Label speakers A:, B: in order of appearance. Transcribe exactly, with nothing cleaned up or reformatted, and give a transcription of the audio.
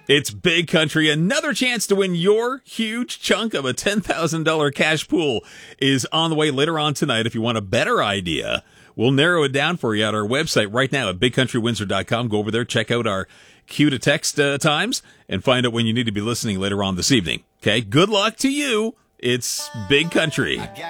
A: It's Big Country. Another chance to win your huge chunk of a ten thousand dollars cash pool is on the way later on tonight. If you want a better idea, we'll narrow it down for you at our website right now at big country windsor dot com. Go over there, check out our cue to text uh, times, and find out when you need to be listening later on this evening. Okay, good luck to you. It's Big Country.